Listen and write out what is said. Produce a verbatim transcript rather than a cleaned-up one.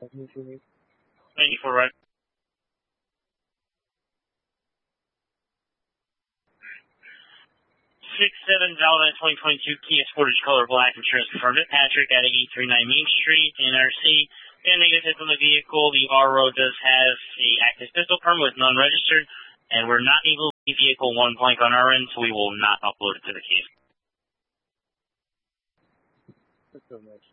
ninety-four, right? six seven Valorant twenty twenty-two Kia Sportage color black insurance confirmed it. Patrick at eight thirty-nine Main Street, N R C. And negative on the vehicle. The R O does have the active pistol permit with non-registered, and we're not able to leave vehicle one blank on our end, so we will not upload it to the case. Thanks so much.